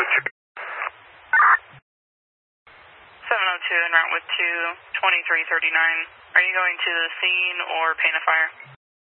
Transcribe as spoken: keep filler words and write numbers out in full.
seven oh two en route with two, twenty-three thirty-nine. Are you going to the scene or paint a fire?